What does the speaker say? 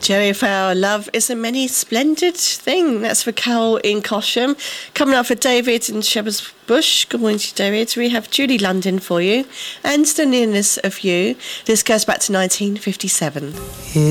Jerry Farrell, Love is a Many Splendid Thing. That's for Carol in Cosham. Coming up for David in Shepherd's Bush. Good morning to you, David. We have Julie London for you. And The Nearness of You. This goes back to 1957.